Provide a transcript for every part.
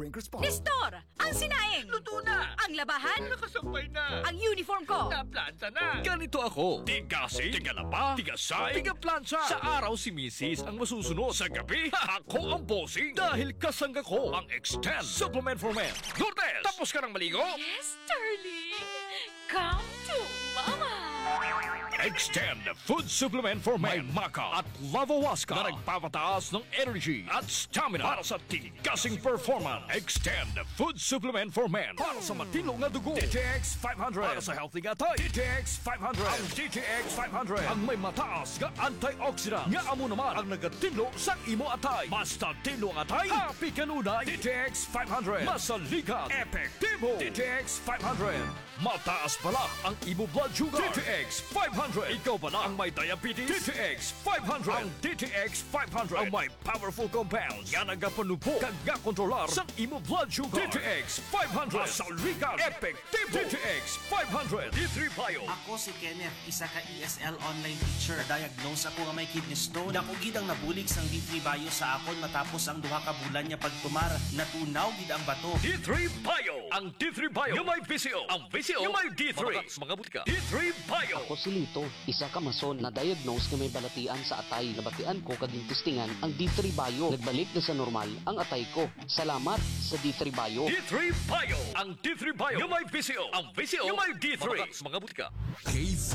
Boring Crispado. Nestor, ang sinaing. Luto na! Ang labahan. Nakasampay na! Ang uniform ko. Naplanta na! Ganito ako. Tigasing, tigalaba, tigasay, Tiga-plancha. Sa araw si Mrs. ang masusunod. Sa gabi, ako ang bossing. Dahil kasangga ko Ang Extend Supplement for Men. Lourdes! Tapos ka ng maligo? Yes, darling. Come to mama. Extend Food Supplement for Men. May maka at lavawaska na nagpapataas ng energy at stamina para sa tigasing performance. Extend Food Supplement for Men. Para sa matino nga dugo. DTX 500. Para sa healthy nga tayo. DTX 500. Ang DTX 500. Ang may mataas nga antioxidant. Nga amo naman ang nagatinlo sa imo atay. Basta tino nga tayo. Happy kanunay. DTX 500. Masalikat. Epektibo. DTX 500. Mataas pala ang imo blood sugar. DTX 500. Ikaw ba na ang may diabetes? DTX 500. Ang DTX 500. Ang may powerful compounds. Nga nagapanupo kag nga kontrolar sa imo blood sugar. DTX 500. Masalikat. Epektibo. DTX 500. D3 Bio. Ako si Kenneth, isa ka ESL online teacher. Diagnose ako nga may kidney stone. Dako gid ang nabulig sang D3 Bio sa akon matapos ang duha ka bulan niya pagtumar. Natunaw gid ang bato. D3 Bio. Ang D3 Bio. Yung may PCO. Ang PCO. Yung may D3. Mga butika. D3 Bio. Ako si Lito, isa ka mason na diagnose nga may balatian sa atay. Nabatian ko kaging testingan ang D3 Bio. Nagbalik na sa normal ang atay ko. Salamat sa D3 Bio. D3 Bio. Ang D3 Bio. Yung may PCO. Ang PCO. Yung may D3. Mga butika. K5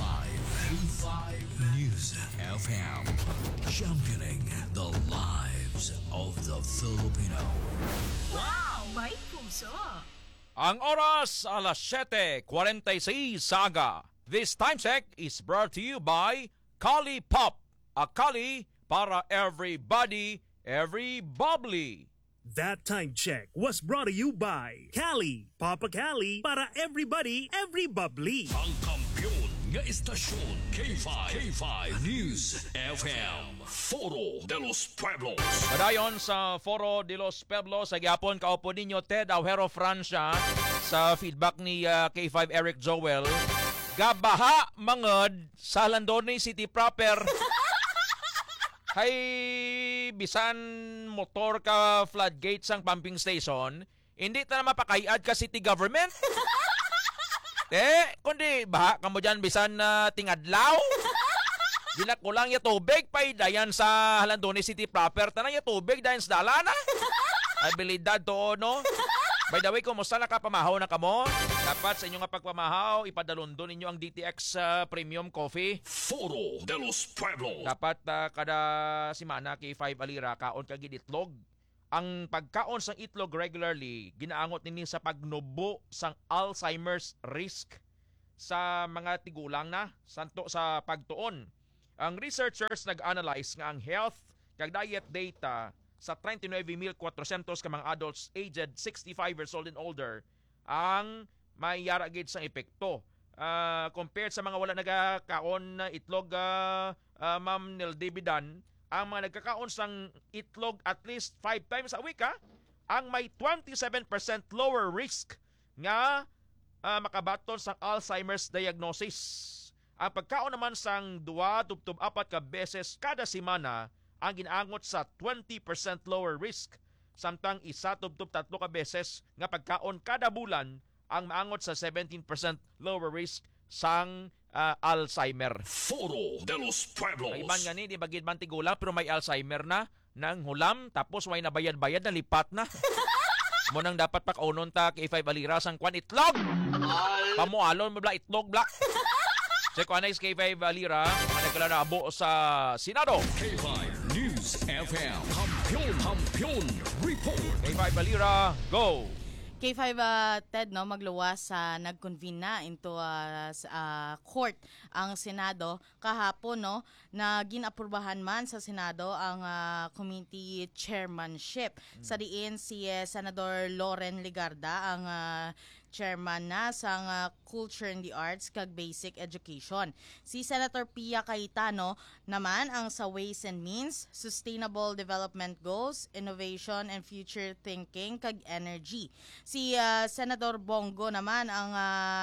News FM, championing the lives of the Filipino. Wow, may puso. Ang oras, alas 7:46 sa aga. This time check is brought to you by Kali Pop. A Kali para everybody, every bubbly. That time check was brought to you by Cali. Papa Cali para everybody, every bubbly. Ang kampiyon nga istasyon K5 News FM, Foro de los Pueblos. Padayon sa Foro de los Pueblos, sa gyapon kaupo ninyo Ted Aujero Francia sa feedback ni K5 Eric Joel. Gabaha mangod sa Landone City proper. Hay bisan motor ka floodgates ang pumping station, hindi ta na mapakayad ka city government. Kundi baha ka mo dyan bisan tingadlaw. Dinakulang ya tubig pa'y dayan sa Landone City proper. Tanang ya tubig dayan sa dalana. Abilidad to, no? By the way, kumusta na kapamahaw na kamo? Dapat sa inyong pagpamahaw, ipadalundon ninyo ang DTX Premium Coffee. Foro de los Pueblos. Dapat kada simana kay 5 alira kaon kag itlog. Ang pagkaon sang itlog regularly ginaangot nini sa pagnubo sang Alzheimer's risk sa mga tigulang na santo sa pagtuon. Ang researchers nag-analyze nga ang health kag diet data sa 39,400 ka mga adults aged 65 years old and older ang may yara gid sang epekto. Compared sa mga wala nagakaon na itlog, Ma'am Nel Davidan, ang mga nagkakaon sang itlog at least 5 times a week, ang may 27% lower risk nga makabaton sang Alzheimer's diagnosis. Ang pagkaon naman sang 2-4 ka beses kada semana ang ginaangot sa 20% lower risk. Samtang 1-3 ka beses nga pagkaon kada bulan ang maangot sa 17% lower risk sang Alzheimer. Foro de los Pueblos. Ang iban nga ni, di bagid man tigulang pero may Alzheimer na, nang hulam, tapos may nabayad-bayad na lipat na. Munang dapat pakaunon ta kay 5 alira sang kwan itlog. Pamualon mo bla itlog bla. Sa kwan is kay 5 alira, managkala na abo sa Senado. K5 News FM, Kampiyon Report. Kay 5 alira, go! K5 Ted no magluwas sa nag-convene na into court ang Senado kahapon no na ginaprubahan man sa Senado ang committee chairmanship. Sa diin si Senador Loren Legarda ang chairman na sa Culture and the Arts kag Basic Education. Si Senator Pia Cayetano naman ang sa Ways and Means, Sustainable Development Goals, Innovation and Future Thinking kag Energy. Si Senator Bongo naman ang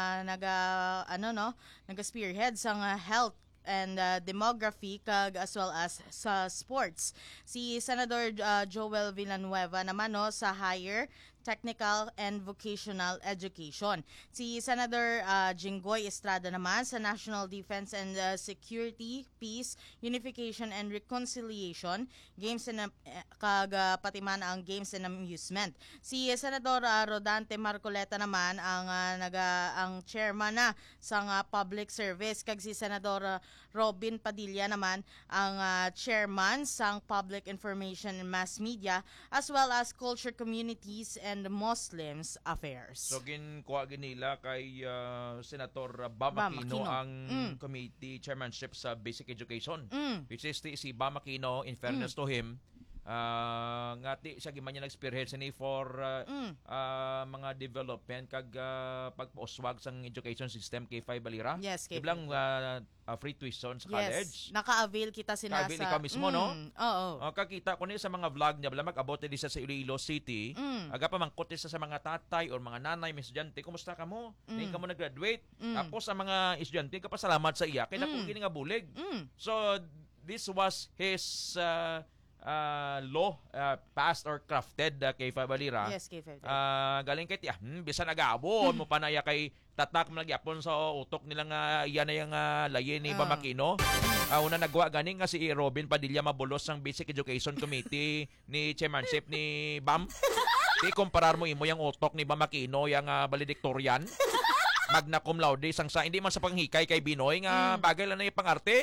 naga-spearhead sa health and demography kag as well as sa sports. Si Senator Joel Villanueva naman no sa Higher technical and vocational education. Si Senator Jinggoy Estrada naman sa National Defense and Security, Peace, Unification and Reconciliation, Games and patiman ang Games and Amusement. Si Senator Rodante Marcoleta naman ang chairman na sa public service, kag si Senador Robin Padilla naman ang chairman sa Public Information and Mass Media, as well as Culture, Communities and Muslims Affairs. So ginkuha nila kay Senator Bam Aquino ang committee chairmanship sa Basic Education, which is si Bam Aquino, in fairness to him, ngati siya giman niya nag-spearhead sini for mga development kag pagpauswag sang education system kay Fay Balira. Yes, kay Iblang free tuition sa college. Yes, naka-avail kita sina Ka-avail sa... ikaw mismo, no? Oo. Kakita ko niya sa mga vlog niya, mag-abot din siya sa Iloilo City. Aga pa mangkot siya sa mga tatay or mga nanay, may estudyante, kumusta ka mo? Ngayon ka mo nag-graduate. Tapos sa mga estudyante, kapasalamat sa iya, kaya nakugin nga bulig. So, this was his law passed or crafted kay Fay Balira. Yes, kay Fay. Galing kay tiya, bisa nag-aabot mo pa na iya kay tatak mo nagyapon sa utok nila nga iyan na yung layin ni Bam Aquino. Una nagwa ganing nga si Robin Padilla mabulos sang Basic Education Committee ni chairmanship ni Bam. Di comparar mo imo yung utok ni Bam Aquino yung valedictorian. Magna cum laude sang sa hindi man sa panghikay kay Binoy nga bagay lang na yung pangarte.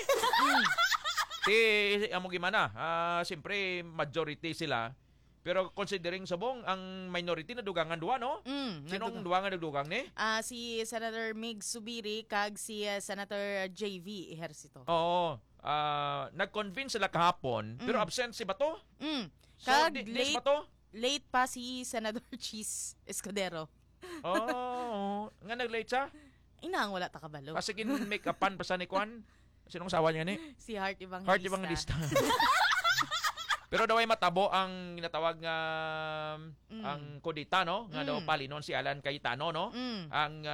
Amo gimana, siyempre majority sila. Pero considering sabong ang minority na dugangan duwa, no? Sinong duwa nga nagdugang ni? Si Senator Mig Subiri kag si Senator JV Ejercito. Oo. Nag-convince sila kahapon, pero absent si Bato. So, Kag late pa si Senator Cheese Escudero. Nga nag-late siya? Inang wala ta kabalo. Kasi kin-make-upan pa sa ni Kwan. Sinong sawa niya ni? Si Heart Evangelista. Pero daw ay matabo ang ginatawag nga ang kodita, no? Nga daw palinon si Alan Cayetano, no? Ang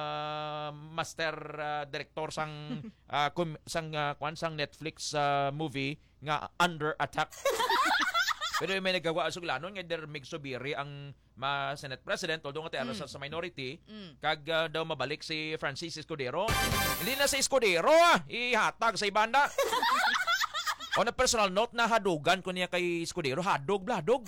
master director sang sang Netflix movie nga Under Attack. Pero may nagagawa suglanon nga der Mig Subiri ang Senate President, although nga tayo sa minority, kag daw mabalik si Francis Escudero. Hindi na si Escudero, ihatag sa ibanda. On a personal note, na hadugan ko niya kay Escudero, hadog.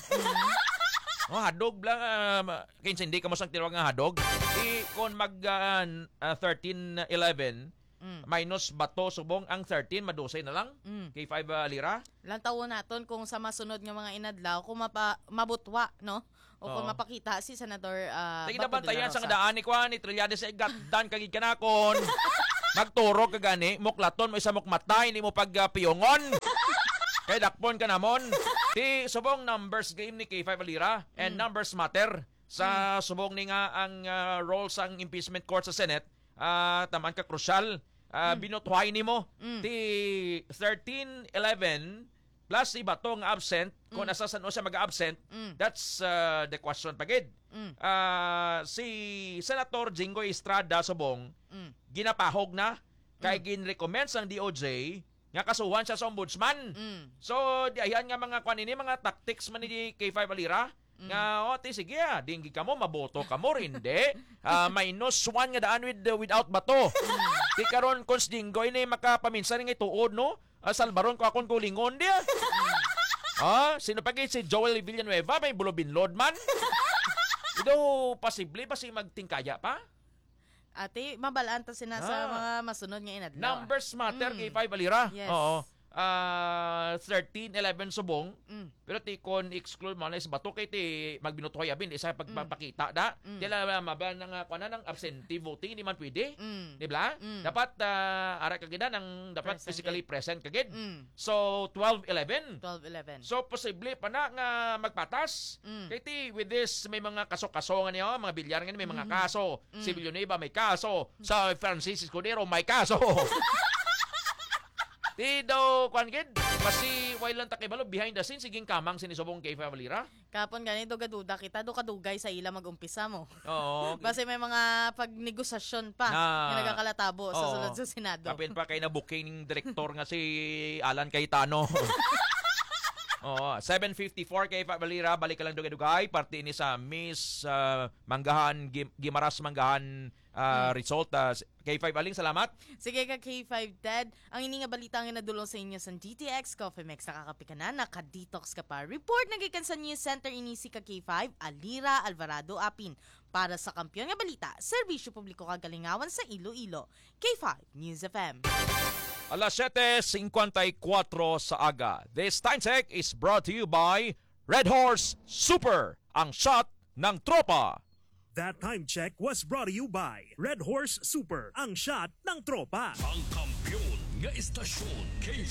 Hadog blang, kinsa hindi ka mo sang tinawag nga hadog. Kung mag 13-11, minus Bato subong ang 13 madusay na lang kay 5 lira. Lantaw naton kung sa masunod nga mga inadlaw kung mabutwa, no? O kung mapakita si Senator Bato de la Rosa. Sa daan ni Juan, ni Trillanes sa igatdan kagid kanakon. Magturo ka gani, muklaton mo isa mukmatay, hindi mo pagpiyongon. Kay dakpon ka namon. Di subong numbers game ni K5 Alira and numbers matter. Sa subong ni nga ang role sang impeachment court sa Senate, taman ka crucial. Binutway ni mo. Di 13-11 plus si Batong absent, kung asasan o siya mag-absent, that's the question pagid. Si Senator Jinggoy Estrada subong, ginapahog na, kay ginrecommend sang DOJ, nga kasuhan siya sa ombudsman. So, diyan nga mga kanini, mga tactics man ni K5 Alira, nga, sige dinggi ka mo, maboto ka mo, hindi. -1 nga daan without Bato. Di karon kung Jinggoy na makapaminsan nga ituod, no? Salbaron ko akong kulingon dia. Sino pa si Joel Villanueva, may bulobinlod man. Ito, posible pa si magtingkaya pa? Ate, mabalaan ta sina sa mga masunod nga inadlaw. Numbers matter kay 5 Alira. Yes. Oo. 13-11 subong. Pero ti kon exclude mo na is Bato kay ti magbinutoy abin isa pagpapakita da. Tila maban nang kuana nang absentee voting di man pwede. Di ba? Dapat ara kagida nang dapat present physically present kagid. So 12-11. So posible pa na nga magpatas. Kay ti with this may mga kaso-kaso nga niya, mga bilyar nga may mga kaso. Si Villanueva may kaso. Sa Francis Escudero may kaso. Di daw, kwan gid, kasi while lang takibalo, behind the scenes, siging kamang sinisubong kay Favalira. Kapon ganito gaduda kita, do kadugay sa ila mag-umpisa mo. Oo. Kasi may mga pagnegosasyon pa na nagakalatabo sa sulod sa Senado. Kapin pa kay na booking director nga si Alan Cayetano. Oo, 754 kay Balira, balik ka lang dugay-dugay. Parte ni sa Miss Manggahan, Gimaras Manggahan result. Kay 5 Aling, salamat. Sige ka K5 Ted. Ang ini nga balita nga nadulong sa inyo sa GTX Coffee Mix, nakakapi ka na, nakadetox ka pa. Report nagikan sa News Center inisi ka K5 Alira Alvarado Apin. Para sa kampiyon nga balita, serbisyo publiko kagalingawan sa Iloilo. K5 News FM. Alas 7:54 sa aga. This time check is brought to you by Red Horse Super, ang shot ng tropa. That time check was brought to you by Red Horse Super, ang shot ng tropa. Ang kampiyon nga istasyon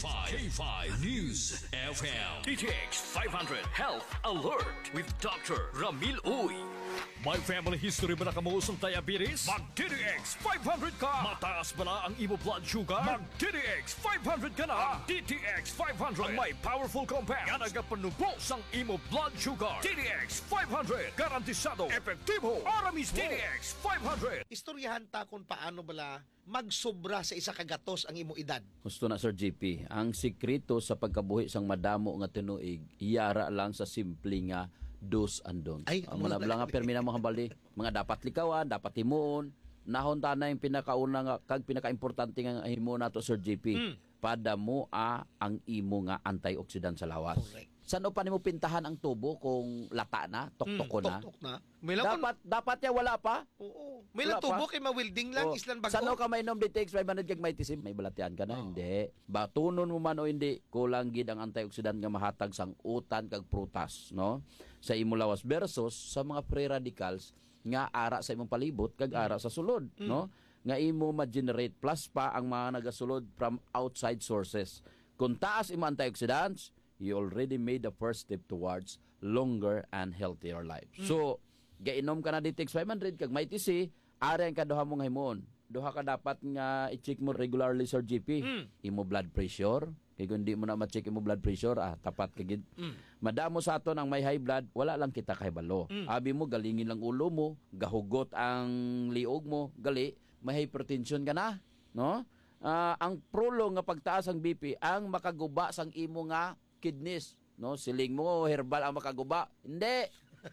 K5 News FM. DTX 500 Health Alert with Dr. Ramil Uy. May family history ba na kamuusong diabetes? Mag-DTX 500 ka! Mataas ba na ang imo blood sugar? Mag-DTX 500 ka na! Ang DTX 500 ang may powerful compounds nga nagapanubo sang imo blood sugar. DTX 500 garantisado, epektibo, aramis DTX 500. Istoryahan ta kung paano bala magsobra sa isa kagatos ang imo edad. Gusto na Sir JP, ang sikreto sa pagkabuhi sang madamo nga tinuig, iyara lang sa simple nga do's and don'ts. Ay, ang mga nga permina mo hambali, mga dapat likawan, dapat himuon, nahon ta na yung pinakauna nga kag pinakaimportante nga himuon nato Sir JP. Padamo ang imo nga antioxidant sa lawas. Correct. Saan pa nimo pintahan ang tubo kung lata na, tuktok na? Tuktok na. May lang Dapat ya wala pa? Oo. May lang tubo kay mawilding lang, islan bago. Saan ka mainom DTX 500 kag may tisim? May balatian ka na? Hindi. Batunon mo man o hindi, kulang gid ang antioxidant nga mahatag sang utan kag prutas, no? Sa imo lawas versus sa mga free radicals nga ara sa imong palibot kag ara sa sulod, no? Nga imo ma-generate plus pa ang mga nagasulod from outside sources. Kung taas imo antioxidants, you already made the first step towards longer and healthier life. So, gainom ka na DTX 500 kag may TC, ari ang kaduha mong himon. Duha ka dapat nga i-check mo regularly Sir GP. Imo blood pressure, kay kung di mo na ma-check imo blood pressure, tapat kagid. Madamo sa aton ang may high blood, wala lang kita kahibalo. Abi mo galingin lang ulo mo, gahugot ang liog mo, gali may hypertension ka na, no? Ang prolong nga pagtaas ang BP ang makaguba sang imo nga kidneys, no? Siling mo herbal ang makaguba. Hindi.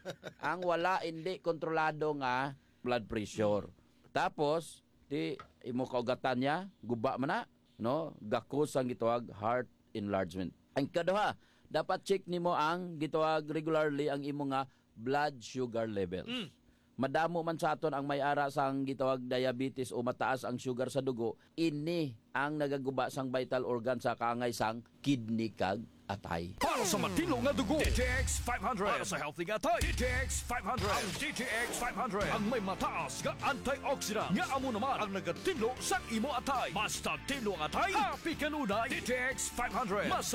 Ang wala hindi kontrolado nga blood pressure. Tapos di imo kaugatan niya, guba man na, no? Gakos ang gitawag heart enlargement. Ang kaduha, dapat check nimo ang gitawag regularly ang imo nga blood sugar levels. Madamo man sa aton ang may ara sang gitawag diabetes o mataas ang sugar sa dugo, ini ang nagaguba sang vital organ sa kaangay sang kidney kag atay. Para sa matino nga dugo, DTX 500. Para sa healthy nga atay, DTX 500. Ang DTX 500 ang may mataas nga antioxidant nga amo naman ang nagatilo sa imo atay. Basta tilo ang atay, happy kanunay. DTX 500. Mas